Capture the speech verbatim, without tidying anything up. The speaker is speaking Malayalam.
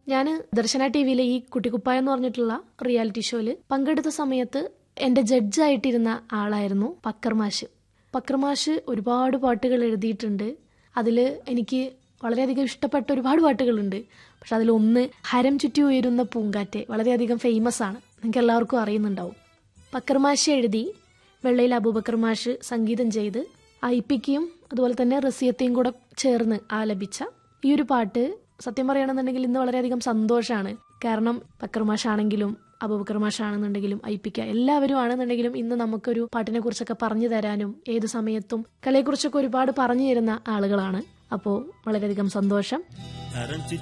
ഞാൻ ദർശന ടി വിയിലെ ഈ കുട്ടിക്കുപ്പായം എന്ന് പറഞ്ഞിട്ടുള്ള റിയാലിറ്റി ഷോയിൽ പങ്കെടുത്ത സമയത്ത് എൻ്റെ ജഡ്ജായിട്ടിരുന്ന ആളായിരുന്നു പക്കർ മാഷ്. പക്കർ മാഷ് ഒരുപാട് പാട്ടുകൾ എഴുതിയിട്ടുണ്ട്. അതിൽ എനിക്ക് വളരെയധികം ഇഷ്ടപ്പെട്ട ഒരുപാട് പാട്ടുകളുണ്ട്. പക്ഷെ അതിലൊന്ന് ഹരം ചുറ്റി ഉയരുന്ന പൂങ്കാറ്റ് വളരെയധികം ഫേമസ് ആണ്, നിങ്ങൾക്ക് എല്ലാവർക്കും അറിയുന്നുണ്ടാവും. പക്കർ മാഷ് എഴുതി വെള്ളയിൽ അബൂബക്കർ മാഷ് സംഗീതം ചെയ്ത് ഐ പിക്കും അതുപോലെ തന്നെ റസിയത്തെയും കൂടെ ചേർന്ന് ആലപിച്ച ഈ ഒരു പാട്ട് സത്യം പറയുകയാണെന്നുണ്ടെങ്കിൽ ഇന്ന് വളരെയധികം സന്തോഷമാണ്. കാരണം പക്കർ മാഷാണെങ്കിലും അബൂബക്കർ മാഷാണെന്നുണ്ടെങ്കിലും ഐ പിക്ക എല്ലാവരും ആണെന്നുണ്ടെങ്കിലും ഇന്ന് നമുക്കൊരു പാട്ടിനെ കുറിച്ചൊക്കെ പറഞ്ഞു തരാനും ഏത് സമയത്തും കലയെക്കുറിച്ചൊക്കെ ഒരുപാട് പറഞ്ഞു തരുന്ന ആളുകളാണ്. അപ്പോൾ വളരെയധികം സന്തോഷം.